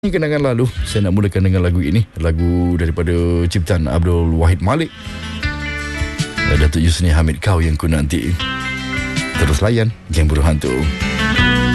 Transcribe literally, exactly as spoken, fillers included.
Ini kenangan lalu. Saya nak mulakan dengan lagu ini, lagu daripada ciptaan Abdul Wahid Malik, Datuk Yusni Hamid Kau Yang Ku Nanti. Terus layan Geng Burung Hantu.